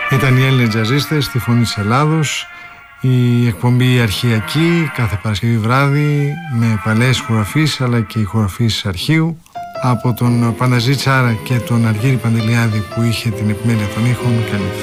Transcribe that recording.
Ήταν οι Έλληνες τζαζίστες στη Φωνή της Ελλάδος. Η εκπομπή αρχαιακή κάθε Παρασκευή βράδυ με παλαιές ηχογραφήσεις αλλά και ηχογραφήσεις αρχείου από τον Παναζή Τσάρα και τον Αργύρη Παντελιάδη που είχε την επιμέλεια των ήχων.